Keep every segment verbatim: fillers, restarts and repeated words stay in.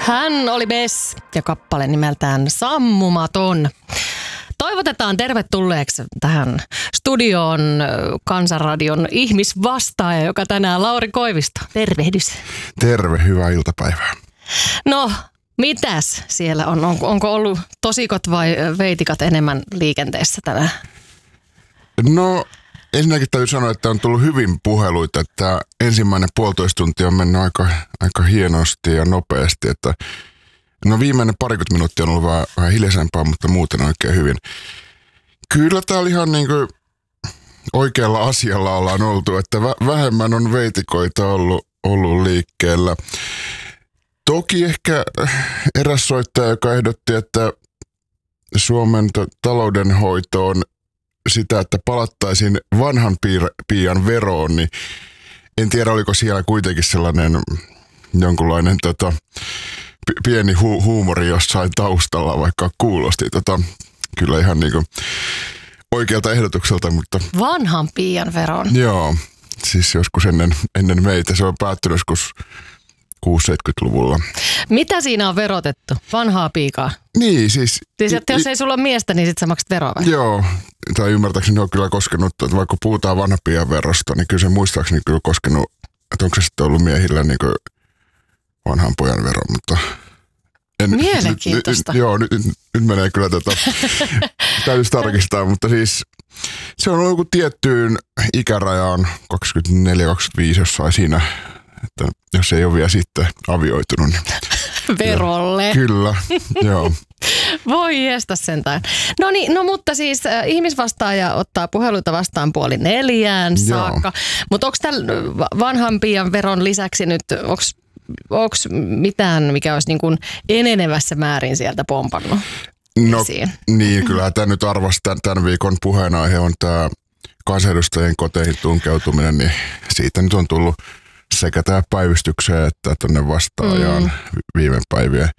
Hän oli Bess ja kappale nimeltään Sammumaton. Toivotetaan tervetulleeksi tähän studioon Kansanradion ihmisvastaaja, joka tänään Lauri Koivisto. Tervehdys. Terve, hyvää iltapäivää. No, mitäs siellä on? On onko ollut tosikot vai veitikat enemmän liikenteessä tänään? No, ensinnäkin täytyy sanoa, että on tullut hyvin puheluita, että ensimmäinen puolitoista tuntia on mennyt aika, aika hienosti ja nopeasti, että no viimeinen parikymmentä minuuttia on ollut vähän, vähän hiljaisempaa, mutta muuten oikein hyvin. Kyllä täällä ihan niin kuin oikealla asialla ollaan oltu, että vä- vähemmän on veitikoita ollut, ollut liikkeellä. Toki ehkä eräs soittaja, joka ehdotti, että Suomen t- taloudenhoitoon sitä, että palattaisiin vanhan piir- piian veroon, niin en tiedä, oliko siellä kuitenkin sellainen jonkunlainen tota, p- pieni hu- huumori jossain taustalla, vaikka kuulosti tota, kyllä ihan niin kuin oikealta ehdotukselta, mutta Vanhan piian veron. Joo, siis joskus ennen, ennen meitä. Se on päättynyt joskus kuusikymmentä-seitsemänkymmentäluvulla. Mitä siinä on verotettu? Vanhaa piikaa? Niin, siis Siis, että jos ei sulla ole miestä, niin sit sä maksat veroa vai? Joo, tai ymmärtääkseni on kyllä koskenut, että vaikka puhutaan vanhapiian verosta, niin kyllä se muistaakseni kyllä koskenut, että onko se sitten ollut miehillä niin kuin vanhan pojan vero, mutta en, Mielenkiintoista. Nyt, nyt, joo, nyt, nyt menee kyllä tätä, täytyisi tarkistaa, mutta siis se on ollut joku tiettyyn ikärajaan kaksikymmentäneljä kaksikymmentäviisi jossain siinä, että jos ei ole vielä sitten avioitunut, niin Verolle. Kyllä, joo. Voi jestä sentään. No niin, no mutta siis äh, ihmisvastaaja ottaa puheluita vastaan puoli neljään saakka. Mutta onko tällä vanhan piian veron lisäksi nyt, onko mitään, mikä olisi niin kuin enenevässä määrin sieltä pompannut No esiin? Niin, kyllä tämä nyt arvasi tämän, tämän viikon puheenaihe on tämä kansanedustajien koteihin tunkeutuminen, niin siitä nyt on tullut sekä tämä päivystykseen että tuonne vastaajaan mm. viime päivien.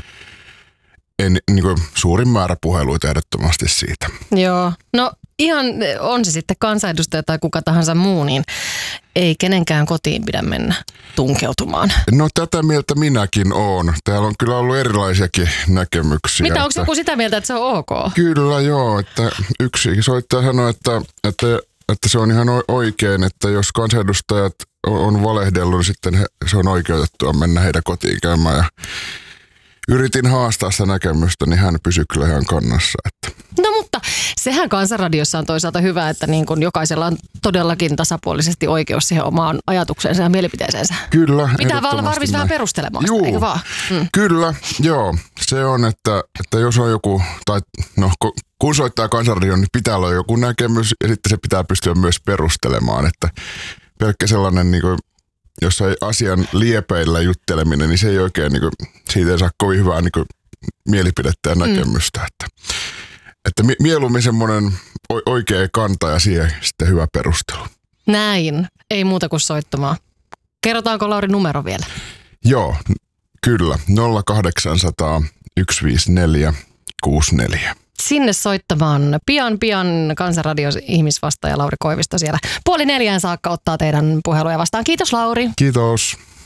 En, niin kuin suurin määrä puheluita ehdottomasti siitä. Joo, no ihan on se sitten kansanedustaja tai kuka tahansa muu, niin ei kenenkään kotiin pidä mennä tunkeutumaan. No tätä mieltä minäkin oon. Täällä on kyllä ollut erilaisiakin näkemyksiä. Mitä, onko että joku sitä mieltä, että se on ok? Kyllä joo, että yksi soittaja sanoi, että, että, että se on ihan oikein, että jos kansanedustajat on valehdellut, niin sitten he, se on oikeutettua mennä heidän kotiin käymään. Ja yritin haastaa sitä näkemystä, niin hän pysyi kyllä ihan kannassa. Että. No mutta sehän Kansanradiossa on toisaalta hyvä, että niin kun jokaisella on todellakin tasapuolisesti oikeus siihen omaan ajatukseensa ja mielipiteeseensä. Kyllä. Pitää vaan olla valmis vähän perustelemaan sitä, Juu, eikö vaan? Mm. Kyllä, joo. Se on, että, että jos on joku, tai no kun soittaa Kansanradion, niin pitää olla joku näkemys ja sitten se pitää pystyä myös perustelemaan, että pelkkä sellainen niin kuin, jos ei asian liepeillä jutteleminen, niin se ei oikein, niin kuin, siitä ei saa kovin hyvää niin kuin, mielipidettä ja näkemystä. Mm. Että, että mieluummin semmoinen oikea kanta ja siihen sitten hyvä perustelu. Näin, ei muuta kuin soittamaan. Kerrotaanko Lauri numero vielä? Joo, kyllä. nolla kahdeksansataa yksi viisi neljä kuusi neljä. Sinne soittamaan pian pian Kansanradion ihmisvastaaja Lauri Koivisto siellä. Puoli neljään saakka ottaa teidän puheluja vastaan. Kiitos Lauri. Kiitos.